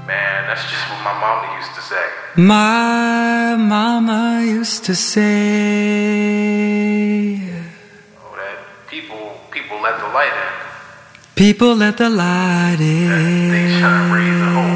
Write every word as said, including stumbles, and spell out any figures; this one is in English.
Man, that's just what my mama used to say. My mama used to say, Oh, that people, people let the light in. people let the light in. That they shine rays of hope.